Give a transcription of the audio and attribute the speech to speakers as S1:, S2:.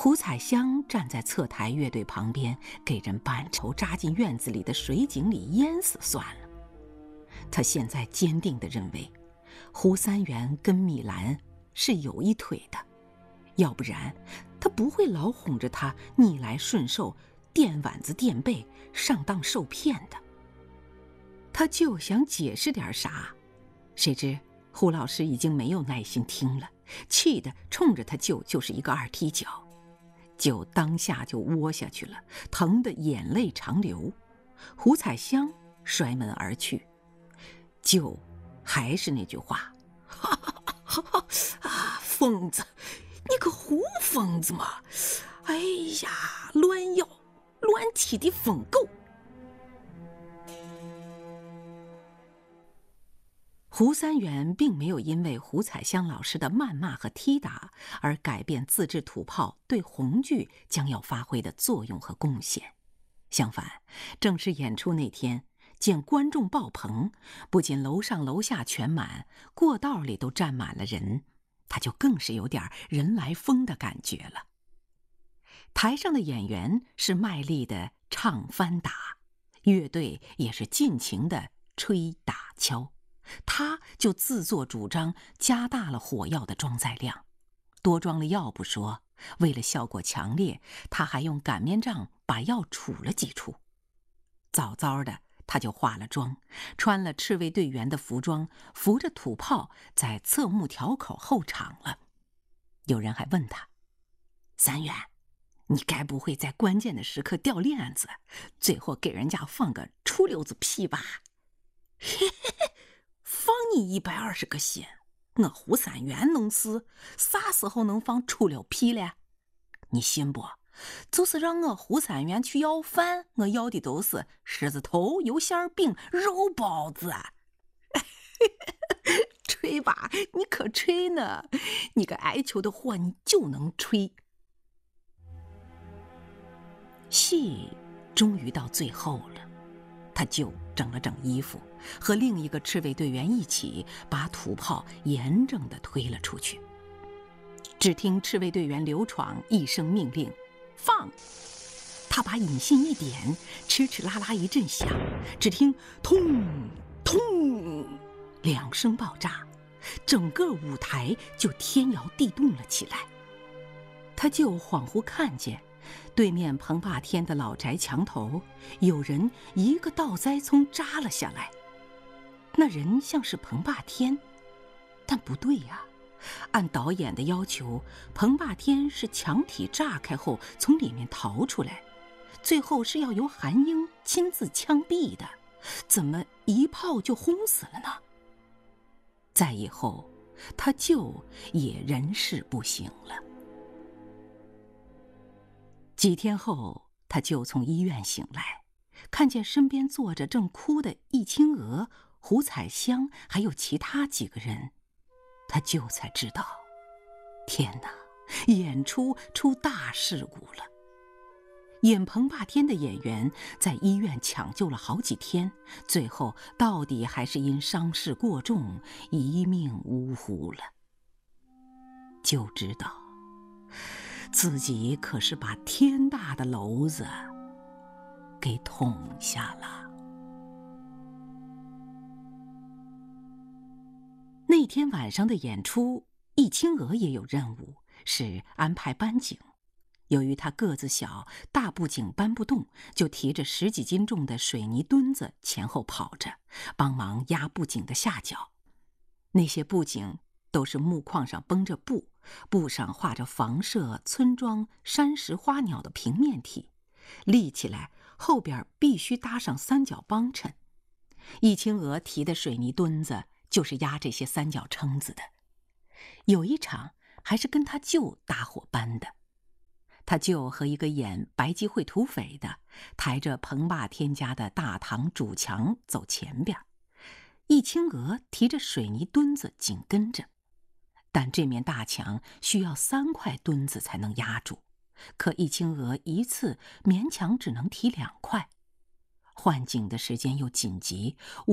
S1: 胡彩香站在侧台乐队旁边，给人板头扎进院子里的水井里淹死算了。他现在坚定地认为，胡三元跟蜜兰是有一腿的，要不然他不会老哄着他逆来顺受、垫碗子垫背、上当受骗的。他就想解释点啥，谁知胡老师已经没有耐心听了，气得冲着他舅就是一个二踢脚。舅当下就窝下去了，疼得眼泪长流。胡彩香摔门而去。舅还是那句话，哈哈哈啊，疯子，你个胡疯子嘛！哎呀，乱要乱踢的疯狗！胡三元并没有因为胡彩香老师的谩骂和踢打而改变自制土炮对红剧将要发挥的作用和贡献。相反，正式演出那天，见观众爆棚，不仅楼上楼下全满，过道里都站满了人，他就更是有点人来疯的感觉了。台上的演员是卖力的唱翻打，乐队也是尽情的吹打敲。他就自作主张加大了火药的装载量，多装了药不说，为了效果强烈，他还用擀面杖把药杵了几处。早早的他就化了妆，穿了赤卫队员的服装，扶着土炮在侧幕条口候场了。有人还问他，三元，你该不会在关键的时刻掉链子，最后给人家放个出溜子屁吧？嘿嘿嘿，放你120个心，我胡三元能死，啥时候能放出溜屁了？你信不？就是让我胡三元去要饭，我要的都是狮子头、油馅饼、肉包子。吹吧，你可吹呢！你个挨求的货，你就能吹。戏终于到最后了，他就整了整衣服，和另一个赤卫队员一起把土炮严正地推了出去。只听赤卫队员刘闯一声命令，放！他把引信一点，哧哧啦啦一阵响，只听通通2声爆炸，整个舞台就天摇地动了起来。他就恍惚看见对面彭霸天的老宅墙头有人一个倒栽葱扎了下来。那人像是彭霸天，但不对呀，按导演的要求，彭霸天是墙体炸开后从里面逃出来，最后是要由韩英亲自枪毙的，怎么一炮就轰死了呢？再以后他舅也人事不省了。几天后，他舅从医院醒来，看见身边坐着正哭的易清娥、胡彩香还有其他几个人，他舅才知道，天哪，演出出大事故了。演彭霸天的演员在医院抢救了好几天，最后到底还是因伤势过重一命呜呼了。就知道自己可是把天大的篓子给捅下了。那天晚上的演出，易清娥也有任务，是安排搬景。由于他个子小，大布景搬不动，就提着10几斤重的水泥墩子前后跑着，帮忙压布景的下脚。那些布景都是木框上绷着布，布上画着房舍、村庄、山石、花鸟的平面体，立起来后边必须搭上3角帮衬。易清娥提的水泥墩子就是压这些3角撑子的。有一场还是跟他舅搭伙搬的。他舅和一个演白鸡会土匪的，抬着彭霸天家的大堂主墙走前边，易清娥提着水泥墩子紧跟着。但这面大墙需要3块墩子才能压住，可易清娥一次勉强只能提2块。换景的时间又紧急，